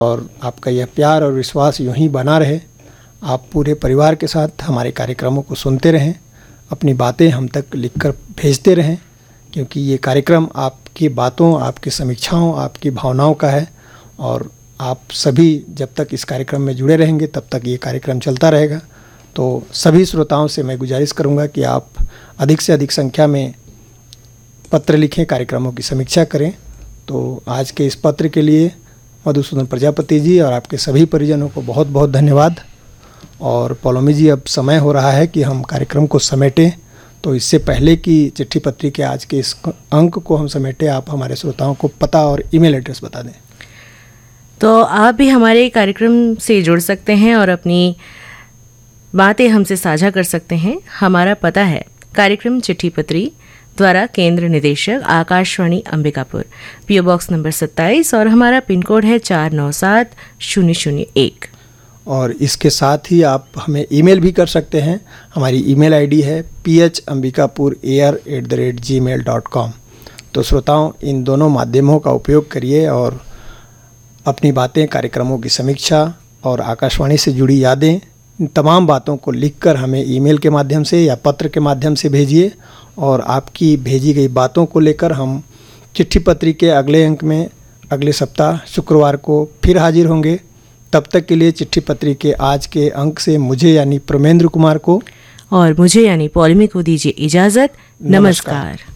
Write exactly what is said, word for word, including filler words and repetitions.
और आपका यह प्यार और विश्वास यूं ही बना रहे। आप पूरे परिवार के साथ हमारे कार्यक्रमों को सुनते रहें, अपनी बातें हम तक लिखकर भेजते रहें, क्योंकि ये कार्यक्रम आपकी बातों, आपकी समीक्षाओं, आपकी भावनाओं का है। और आप सभी जब तक इस कार्यक्रम में जुड़े रहेंगे तब तक ये कार्यक्रम चलता रहेगा। तो सभी श्रोताओं से मैं गुजारिश करूंगा कि आप अधिक से अधिक संख्या में पत्र लिखें, कार्यक्रमों की समीक्षा करें। तो आज के इस पत्र के लिए मधुसूदन प्रजापति जी और आपके सभी परिजनों को बहुत बहुत धन्यवाद। और पौलोमी जी, अब समय हो रहा है कि हम कार्यक्रम को समेटें। तो इससे पहले कि चिट्ठी पत्री के आज के इस अंक को हम समेटें, आप हमारे श्रोताओं को पता और ईमेल एड्रेस बता दें। तो आप भी हमारे कार्यक्रम से जुड़ सकते हैं और अपनी बातें हमसे साझा कर सकते हैं। हमारा पता है कार्यक्रम चिट्ठी पत्री द्वारा केंद्र निदेशक Akashvani Ambikapur, PO box number सत्ताईस, और हमारा पिन कोड है चार नौ सात शून्य शून्य एक। और इसके साथ ही आप हमें ईमेल भी कर सकते हैं। हमारी ईमेल आईडी है P H Ambikapur air at the rate ji mail dot com. तो श्रोताओं, इन दोनों माध्यमों का उपयोग करिए और अपनी बातें, कार्यक्रमों की समीक्षा और आकाशवाणी से जुड़ी यादें, इन तमाम बातों को लिखकर हमें ईमेल के माध्यम से या पत्र के माध्यम से भेजिए। और आपकी भेजी गई बातों को लेकर हम चिट्ठी पत्री के अगले अंक में अगले सप्ताह शुक्रवार को फिर हाजिर होंगे। तब तक के लिए चिट्ठी पत्री के आज के अंक से मुझे यानी प्रमेंद्र कुमार को और मुझे यानी पौलोमी को दीजिए इजाज़त। नमस्कार।